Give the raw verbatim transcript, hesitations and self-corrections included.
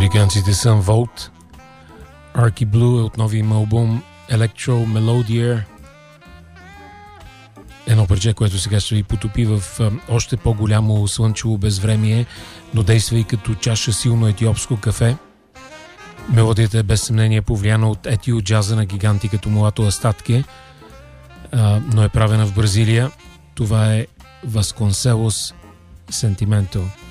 Американците са Volt. Arky Blue е от новия им албум Electro Melodier. Едно парче, което сега ще ви потопи в още по-голямо слънчево безвремие, но действа и като чаша силно етиопско кафе. Мелодията е без съмнение повлияна от етио джаза на гиганти като Мулато Астатке, но е правена в Бразилия. Това е Vasconcelos Sentimento.